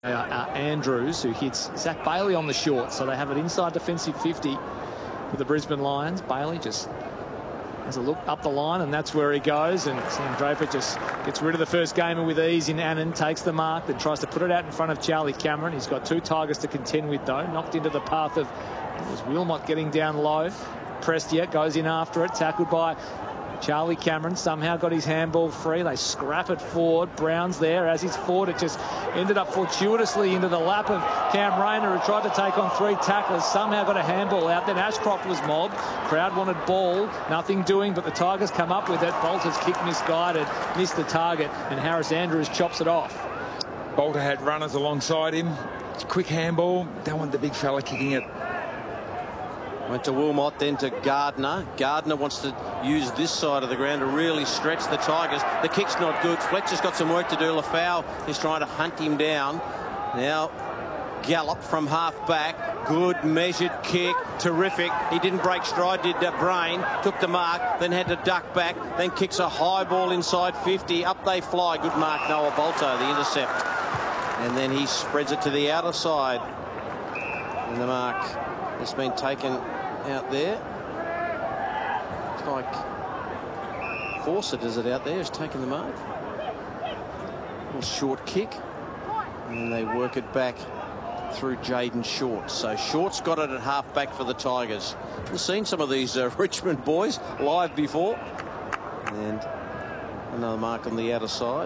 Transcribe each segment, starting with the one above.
Andrews, who hits Zach Bailey on the short, so they have an inside defensive 50 for the Brisbane Lions. Bailey just has a look up the line, and that's where he goes, and Sam Draper just gets rid of the first gamer with ease in Annan, takes the mark, then tries to put it out in front of Charlie Cameron. He's got two Tigers to contend with, though. Knocked into the path of, it was Wilmot getting down low. Prestia goes in after it, tackled by Charlie Cameron. Somehow got his handball free. They scrap it forward. Brown's there as he's forward. It just ended up fortuitously into the lap of Cam Rayner, who tried to take on three tacklers. Somehow got a handball out. Then Ashcroft was mobbed. Crowd wanted ball. Nothing doing, but the Tigers come up with it. Bolter's kick misguided, missed the target, and Harris Andrews chops it off. Bolter had runners alongside him. Quick handball. Don't want the big fella kicking it. Went to Wilmot, then to Gardner. Gardner wants to use this side of the ground to really stretch the Tigers. The kick's not good. Fletcher's got some work to do. Lafau is trying to hunt him down. Now Gallop from half back. Good measured kick. Terrific. He didn't break stride, did Brain. Took the mark, then had to duck back. Then kicks a high ball inside 50. Up they fly. Good mark, Noah Bolter, the intercept. And then he spreads it to the outer side. And the mark has been taken out there. It's like Fawcett, is it out there, has taken the mark. Little short kick. And they work it back through Jaden Short. So Short's got it at half back for the Tigers. We've seen some of these Richmond boys live before. And another mark on the outer side.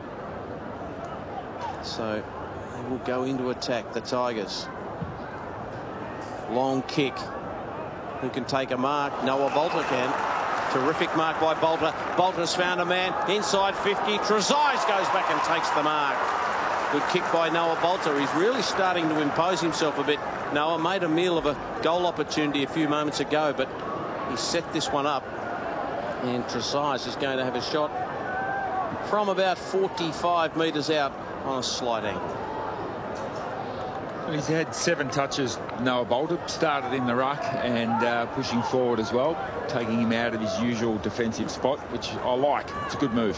So they will go into attack, the Tigers. Long kick. Who can take a mark? Noah Bolter can. Terrific mark by Bolter. Bolter's found a man inside 50. Trezise goes back and takes the mark. Good kick by Noah Bolter. He's really starting to impose himself a bit. Noah made a meal of a goal opportunity a few moments ago, but he set this one up. And Trezise is going to have a shot from about 45 metres out on a slight angle. He's had 7 touches, Noah Bolter. Started in the ruck and pushing forward as well, taking him out of his usual defensive spot, which I like. It's a good move.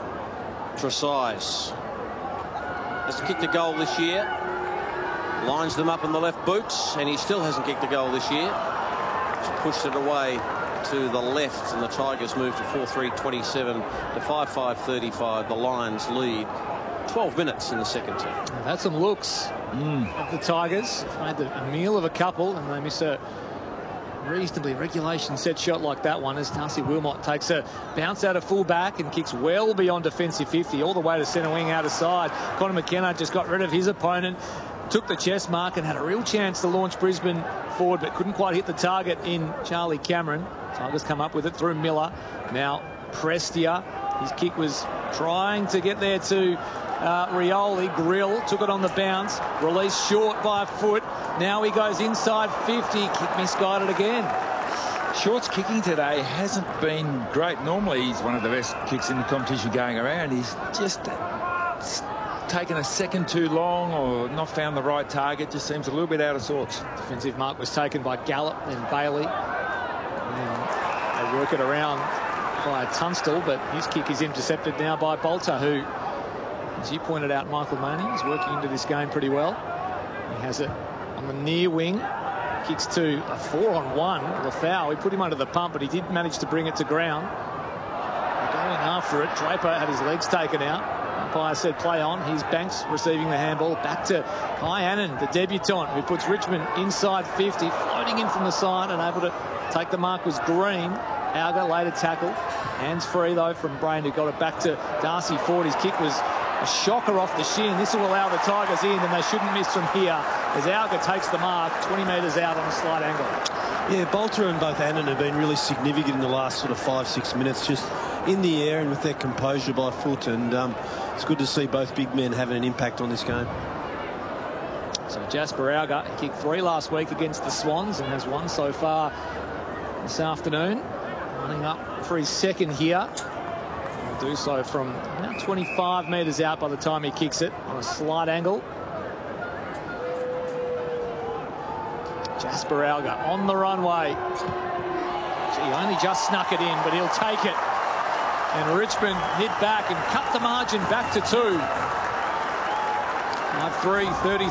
Trezise has kicked a goal this year. Lines them up in the left boots, and he still hasn't kicked a goal this year. Just pushed it away to the left, and the Tigers move to 4-3-27 to 5-5-35. The Lions lead 12 minutes in the second term. They've had some looks of the Tigers. Made a meal of a couple, and they miss a reasonably regulation set shot like that one as Darcy Wilmot takes a bounce out of full back and kicks well beyond defensive 50 all the way to centre wing out of side. Connor McKenna just got rid of his opponent, took the chest mark and had a real chance to launch Brisbane forward, but couldn't quite hit the target in Charlie Cameron. Tigers come up with it through Miller. Now Prestia, his kick was trying to get there to Rioli. Grill took it on the bounce, released short by a foot. Now he goes inside 50, kick misguided again. Short's kicking today hasn't been great. Normally he's one of the best kicks in the competition going around. He's just taken a second too long or not found the right target. Just seems a little bit out of sorts. Defensive mark was taken by Gallop and Bailey. And they work it around by Tunstall, but his kick is intercepted now by Bolter, who, as you pointed out, Michael Maney, is working into this game pretty well. He has it on the near wing. Kicks to a 4-on-1. Lafau, he put him under the pump, but he did manage to bring it to ground. Going after it, Draper had his legs taken out. Umpire said play on. Here's Banks receiving the handball. Back to Kai Annan, the debutant, who puts Richmond inside 50. Floating in from the side and able to take the mark was Green. Auger later tackle. Hands free, though, from Brain, who got it back to Darcy Ford. His kick was a shocker off the shin. This will allow the Tigers in, and they shouldn't miss from here as Auger takes the mark 20 metres out on a slight angle. Yeah, Bolter and both Annan have been really significant in the last sort of 5-6 minutes, just in the air and with their composure by foot, and it's good to see both big men having an impact on this game. So Jasper Auger kicked 3 last week against the Swans and has 1 so far this afternoon. Running up for his second here. He'll do so from about 25 metres out by the time he kicks it on a slight angle. Jasper Auger on the runway. Gee, only just snuck it in, but he'll take it. And Richmond hit back and cut the margin back to 2. 5-3, 33.